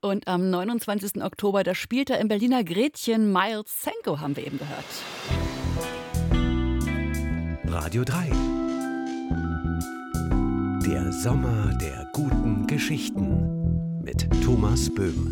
Und am 29. Oktober, da spielt er im Berliner Gretchen Miles Senko, haben wir eben gehört. Radio 3. Der Sommer der guten Geschichten mit Thomas Böhm.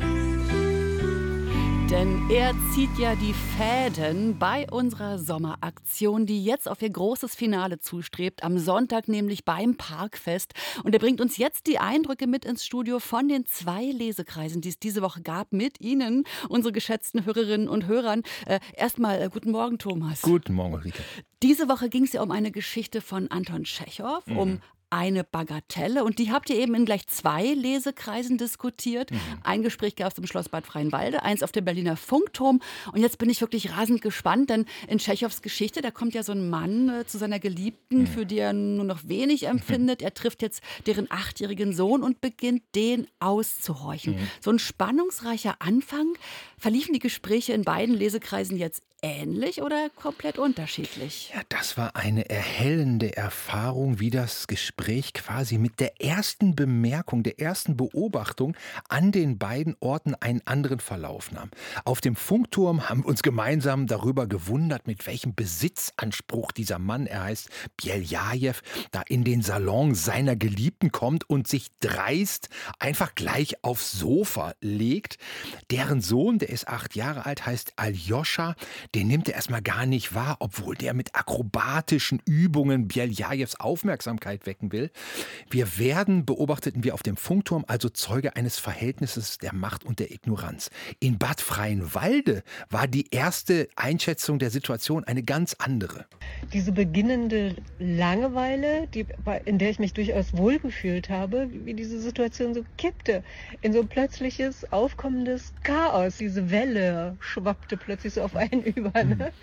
Denn er zieht ja die Fäden bei unserer Sommeraktion, die jetzt auf ihr großes Finale zustrebt, am Sonntag nämlich beim Parkfest. Und er bringt uns jetzt die Eindrücke mit ins Studio von den 2 Lesekreisen, die es diese Woche gab, mit Ihnen, unsere geschätzten Hörerinnen und Hörern. Erstmal guten Morgen, Thomas. Guten Morgen, Ulrike. Diese Woche ging es ja um eine Geschichte von Anton Tschechow, um eine Bagatelle. Und die habt ihr eben in gleich 2 Lesekreisen diskutiert. Ein Gespräch gab es im Schloss Bad Freienwalde, eins auf dem Berliner Funkturm. Und jetzt bin ich wirklich rasend gespannt, denn in Tschechows Geschichte, da kommt ja so ein Mann zu seiner Geliebten, für die er nur noch wenig empfindet. Er trifft jetzt deren 8-jährigen Sohn und beginnt, den auszuhorchen. So ein spannungsreicher Anfang. Verliefen die Gespräche in beiden Lesekreisen jetzt ähnlich oder komplett unterschiedlich? Ja, das war eine erhellende Erfahrung, wie das Gespräch quasi mit der ersten Bemerkung, der ersten Beobachtung an den beiden Orten einen anderen Verlauf nahm. Auf dem Funkturm haben wir uns gemeinsam darüber gewundert, mit welchem Besitzanspruch dieser Mann, er heißt Beljajew, da in den Salon seiner Geliebten kommt und sich dreist einfach gleich aufs Sofa legt. Deren Sohn, der ist 8 Jahre alt, heißt Aljoscha. Den nimmt er erstmal gar nicht wahr, obwohl der mit akrobatischen Übungen Beljajews Aufmerksamkeit wecken will. Wir werden, beobachteten wir auf dem Funkturm, also Zeuge eines Verhältnisses der Macht und der Ignoranz. In Bad Freienwalde war die erste Einschätzung der Situation eine ganz andere. Diese beginnende Langeweile, in der ich mich durchaus wohlgefühlt habe, wie diese Situation so kippte in so ein plötzliches, aufkommendes Chaos. Diese Welle schwappte plötzlich so auf einen über. Ne?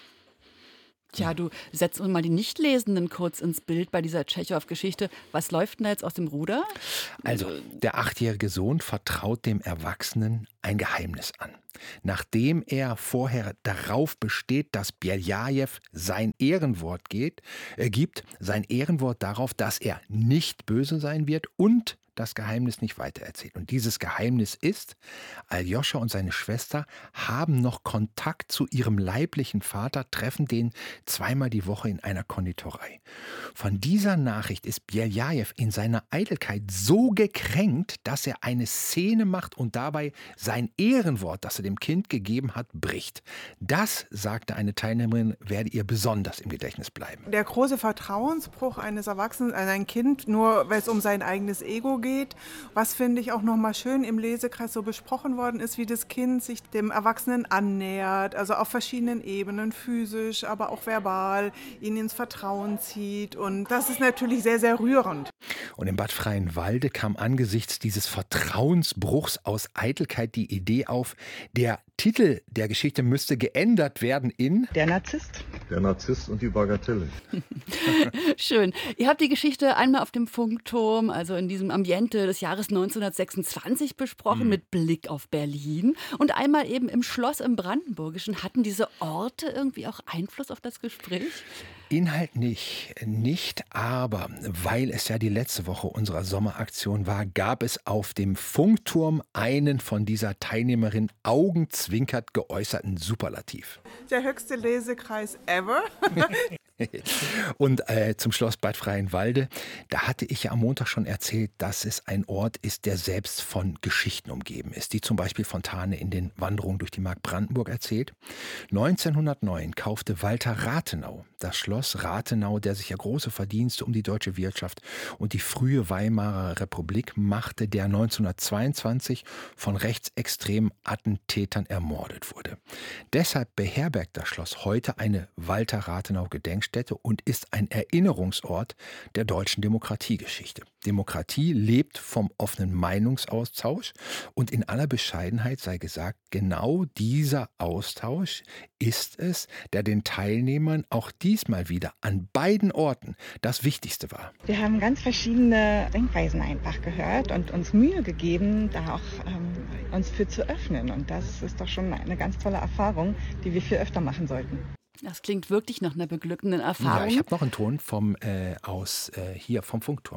Tja, du setzt uns mal die Nichtlesenden kurz ins Bild bei dieser Tschechow-Geschichte. Was läuft denn da jetzt aus dem Ruder? Also, der 8-jährige Sohn vertraut dem Erwachsenen ein Geheimnis an. Nachdem er vorher darauf besteht, dass Beljajew sein Ehrenwort gibt, sein Ehrenwort darauf, dass er nicht böse sein wird und das Geheimnis nicht weitererzählt. Und dieses Geheimnis ist, Aljoscha und seine Schwester haben noch Kontakt zu ihrem leiblichen Vater, treffen den 2-mal die Woche in einer Konditorei. Von dieser Nachricht ist Beljajew in seiner Eitelkeit so gekränkt, dass er eine Szene macht und dabei sein Ehrenwort, das er dem Kind gegeben hat, bricht. Das, sagte eine Teilnehmerin, werde ihr besonders im Gedächtnis bleiben. Der große Vertrauensbruch eines Erwachsenen an ein Kind, nur weil es um sein eigenes Ego geht. Was finde ich auch nochmal schön im Lesekreis so besprochen worden ist, wie das Kind sich dem Erwachsenen annähert, also auf verschiedenen Ebenen, physisch, aber auch verbal, ihn ins Vertrauen zieht. Und das ist natürlich sehr, sehr rührend. Und in Bad Freienwalde kam angesichts dieses Vertrauensbruchs aus Eitelkeit die Idee auf, der Titel der Geschichte müsste geändert werden in Der Narzisst. Der Narzisst und die Bagatelle. Schön. Ihr habt die Geschichte einmal auf dem Funkturm, also in diesem Ambiente des Jahres 1926 besprochen, mit Blick auf Berlin. Und einmal eben im Schloss im Brandenburgischen. Hatten diese Orte irgendwie auch Einfluss auf das Gespräch? Inhalt nicht, aber weil es ja die letzte Woche unserer Sommeraktion war, gab es auf dem Funkturm einen von dieser Teilnehmerin augenzwinkert geäußerten Superlativ. Der höchste Lesekreis ever. Und zum Schloss Bad Freienwalde, da hatte ich ja am Montag schon erzählt, dass es ein Ort ist, der selbst von Geschichten umgeben ist, die zum Beispiel Fontane in den Wanderungen durch die Mark Brandenburg erzählt. 1909 kaufte Walter Rathenau das Schloss Rathenau, der sich ja große Verdienste um die deutsche Wirtschaft und die frühe Weimarer Republik machte, der 1922 von rechtsextremen Attentätern ermordet wurde. Deshalb beherbergt das Schloss heute eine Walter Rathenau Gedenkstätte und ist ein Erinnerungsort der deutschen Demokratiegeschichte. Demokratie lebt vom offenen Meinungsaustausch und in aller Bescheidenheit sei gesagt, genau dieser Austausch ist es, der den Teilnehmern auch diesmal wieder an beiden Orten das Wichtigste war. Wir haben ganz verschiedene Denkweisen einfach gehört und uns Mühe gegeben, da auch uns für zu öffnen. Und das ist doch schon eine ganz tolle Erfahrung, die wir viel öfter machen sollten. Das klingt wirklich nach einer beglückenden Erfahrung. Ja, ich habe noch einen Ton hier vom Funkturm.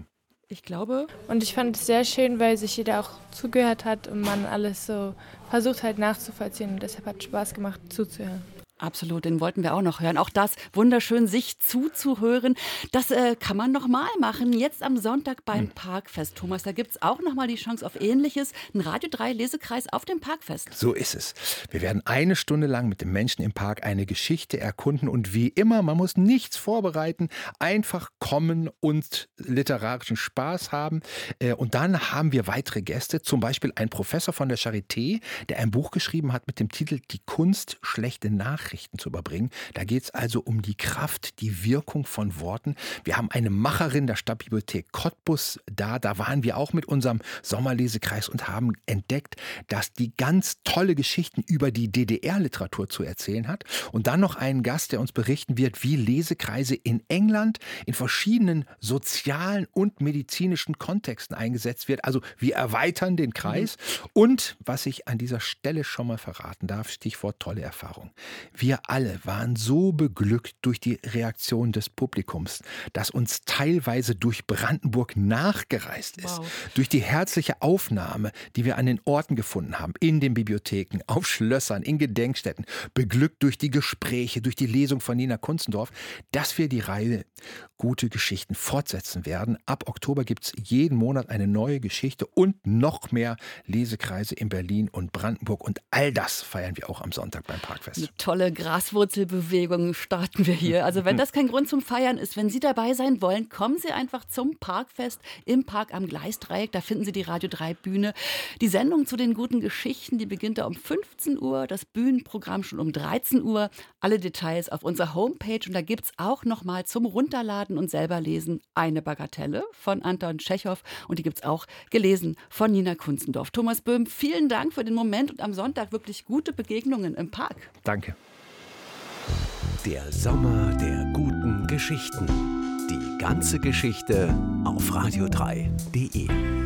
Ich glaube. Und ich fand es sehr schön, weil sich jeder auch zugehört hat und man alles so versucht halt nachzuvollziehen. Und deshalb hat es Spaß gemacht, zuzuhören. Absolut, den wollten wir auch noch hören. Auch das wunderschön, sich zuzuhören. Das kann man noch mal machen. Jetzt am Sonntag beim Parkfest. Thomas, da gibt es auch noch mal die Chance auf Ähnliches. Ein Radio 3 Lesekreis auf dem Parkfest. So ist es. Wir werden 1 Stunde lang mit den Menschen im Park eine Geschichte erkunden. Und wie immer, man muss nichts vorbereiten. Einfach kommen und literarischen Spaß haben. Und dann haben wir weitere Gäste. Zum Beispiel ein Professor von der Charité, der ein Buch geschrieben hat mit dem Titel Die Kunst, schlechte Nachrichten zu überbringen. Da geht es also um die Kraft, die Wirkung von Worten. Wir haben eine Macherin der Stadtbibliothek Cottbus da. Da waren wir auch mit unserem Sommerlesekreis und haben entdeckt, dass die ganz tolle Geschichten über die DDR-Literatur zu erzählen hat. Und dann noch einen Gast, der uns berichten wird, wie Lesekreise in England in verschiedenen sozialen und medizinischen Kontexten eingesetzt wird. Also wir erweitern den Kreis. Und was ich an dieser Stelle schon mal verraten darf, Stichwort tolle Erfahrung. Wir alle waren so beglückt durch die Reaktion des Publikums, das uns teilweise durch Brandenburg nachgereist ist. Wow. Durch die herzliche Aufnahme, die wir an den Orten gefunden haben, in den Bibliotheken, auf Schlössern, in Gedenkstätten, beglückt durch die Gespräche, durch die Lesung von Nina Kunzendorf, dass wir die Reihe Gute Geschichten fortsetzen werden. Ab Oktober gibt es jeden Monat eine neue Geschichte und noch mehr Lesekreise in Berlin und Brandenburg. Und all das feiern wir auch am Sonntag beim Parkfest. Eine tolle Graswurzelbewegung starten wir hier. Also wenn das kein Grund zum Feiern ist, wenn Sie dabei sein wollen, kommen Sie einfach zum Parkfest im Park am Gleisdreieck. Da finden Sie die Radio 3 Bühne. Die Sendung zu den guten Geschichten, die beginnt da um 15 Uhr. Das Bühnenprogramm schon um 13 Uhr. Alle Details auf unserer Homepage. Und da gibt es auch noch mal zum Runterladen und selber lesen eine Bagatelle von Anton Tschechow. Und die gibt es auch gelesen von Nina Kunzendorf. Thomas Böhm, vielen Dank für den Moment und am Sonntag wirklich gute Begegnungen im Park. Danke. Der Sommer der guten Geschichten. Die ganze Geschichte auf radio3.de.